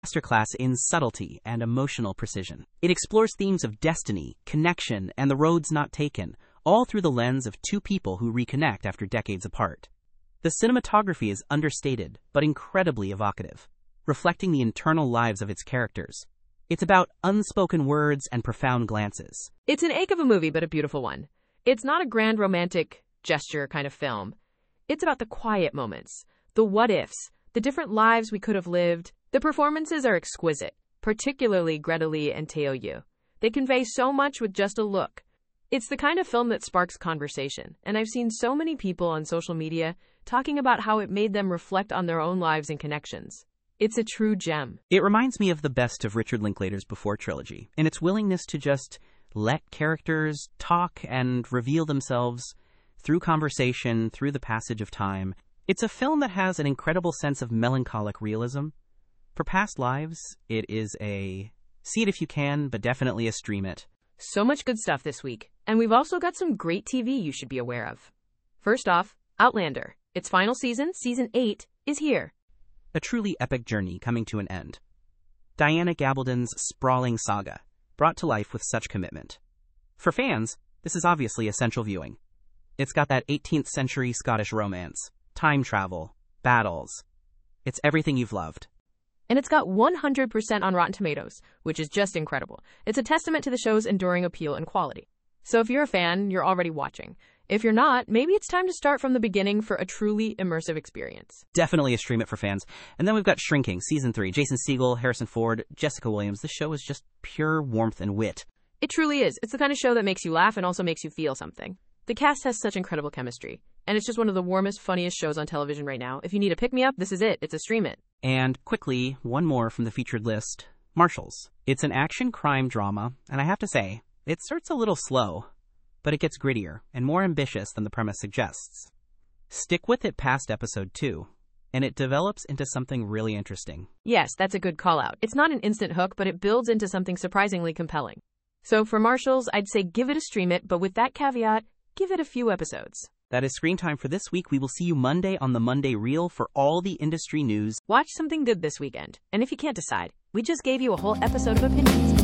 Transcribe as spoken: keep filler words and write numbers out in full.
masterclass in subtlety and emotional precision. It explores themes of destiny, connection, and the roads not taken, all through the lens of two people who reconnect after decades apart. The cinematography is understated, but incredibly evocative, reflecting the internal lives of its characters. It's about unspoken words and profound glances. It's an ache of a movie, but a beautiful one. It's not a grand romantic gesture kind of film. It's about the quiet moments, the what-ifs, the different lives we could have lived. The performances are exquisite, particularly Greta Lee and Teo Yoo. They convey so much with just a look. It's the kind of film that sparks conversation, and I've seen so many people on social media talking about how it made them reflect on their own lives and connections. It's a true gem. It reminds me of the best of Richard Linklater's Before trilogy, and its willingness to just let characters talk and reveal themselves through conversation, through the passage of time. It's a film that has an incredible sense of melancholic realism. For past lives, it is a see it if you can, but definitely a stream it. So much good stuff this week, and we've also got some great T V you should be aware of. First off, Outlander. Its final season, season eight, is here. A truly epic journey coming to an end. Diana Gabaldon's sprawling saga, brought to life with such commitment. For fans, this is obviously essential viewing. It's got that eighteenth century Scottish romance, time travel, battles. It's everything you've loved. And it's got one hundred percent on Rotten Tomatoes, which is just incredible. It's a testament to the show's enduring appeal and quality. So if you're a fan, you're already watching. If you're not, maybe it's time to start from the beginning for a truly immersive experience. Definitely a stream it for fans. And then we've got Shrinking, Season three. Jason Segel, Harrison Ford, Jessica Williams. This show is just pure warmth and wit. It truly is. It's the kind of show that makes you laugh and also makes you feel something. The cast has such incredible chemistry, and it's just one of the warmest, funniest shows on television right now. If you need a pick-me-up, this is it. It's a stream it. And quickly, one more from the featured list, Marshals. It's an action crime drama, and I have to say, it starts a little slow, but it gets grittier and more ambitious than the premise suggests. Stick with it past episode two, and it develops into something really interesting. Yes, that's a good call-out. It's not an instant hook, but it builds into something surprisingly compelling. So for Marshals, I'd say give it a stream it, but with that caveat, give it a few episodes. That is screen time for this week. We will see you Monday on the Monday Reel for all the industry news. Watch something good this weekend. And if you can't decide, we just gave you a whole episode of opinions.